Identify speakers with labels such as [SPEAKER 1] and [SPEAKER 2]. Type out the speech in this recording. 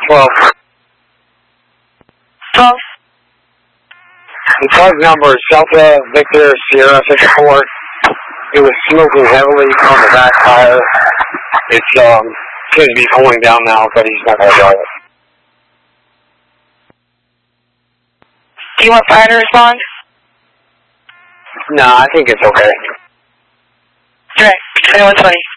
[SPEAKER 1] 12.
[SPEAKER 2] 12.
[SPEAKER 1] The plug number is Delta Victor Sierra 54. It was smoking heavily on the back tire. It's seems to be cooling down now, but he's not going to drive it.
[SPEAKER 2] Do you want fire to respond?
[SPEAKER 1] No, I think it's okay.
[SPEAKER 2] Direct, 2120.